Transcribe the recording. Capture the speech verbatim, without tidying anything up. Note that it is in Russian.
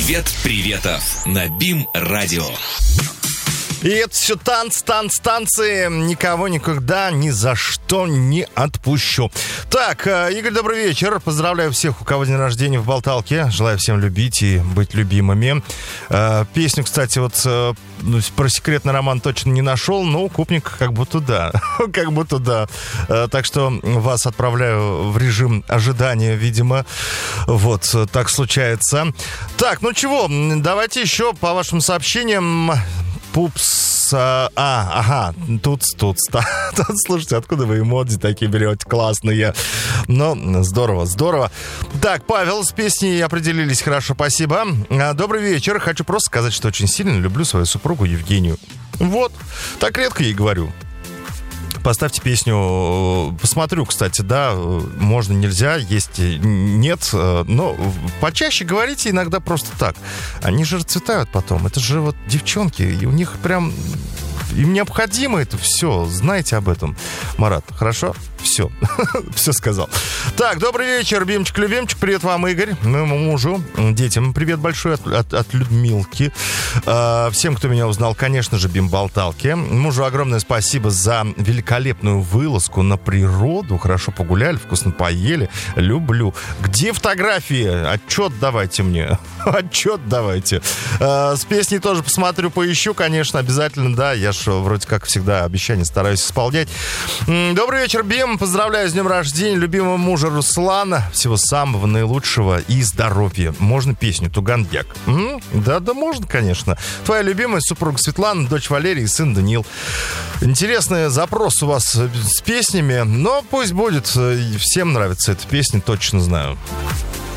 Привет, приветов на БИМ-радио. И это все танцы, танцы, танцы. Никого никогда ни за что не отпущу. Так, Игорь, добрый вечер. Поздравляю всех, у кого день рождения в Болталке. Желаю всем любить и быть любимыми. Песню, кстати, вот про секретный роман точно не нашел, но Купник как будто да. Как будто да. Так что вас отправляю в режим ожидания, видимо. Вот, так случается. Так, ну чего, давайте еще по вашим сообщениям. Пупс, а, ага, тут, тут, тут, слушайте, откуда вы эмодзи такие берете, классные. Ну, здорово, здорово. Так, Павел, с песней определились, хорошо, спасибо. Добрый вечер, хочу просто сказать, что очень сильно люблю свою супругу Евгению. Вот, так редко ей говорю. Поставьте песню, посмотрю, кстати, да, можно, нельзя, есть, нет, но почаще говорите иногда просто так. Они же расцветают потом, это же вот девчонки, и у них прям, им необходимо это все, знаете об этом, Марат, хорошо? Все, все сказал. Так, добрый вечер, Бимчик, любимчик, привет вам, Игорь, моему мужу, детям, привет большой от, от, от Людмилки, а, всем, кто меня узнал, конечно же, Бим-болталки. Мужу огромное спасибо за великолепную вылазку на природу, хорошо погуляли, вкусно поели, люблю. Где фотографии? Отчет давайте мне, отчет давайте. А, с песней тоже посмотрю, поищу, конечно, обязательно, да, я же вроде как всегда обещания стараюсь исполнять. Добрый вечер, Бим. Поздравляю с днем рождения любимого мужа Руслана. Всего самого наилучшего и здоровья. Можно песню «Туган-дяк»? Да-да, можно, конечно. Твоя любимая супруга Светлана, дочь Валерия и сын Даниил. Интересный запрос у вас с песнями, но пусть будет. Всем нравится эта песня, точно знаю.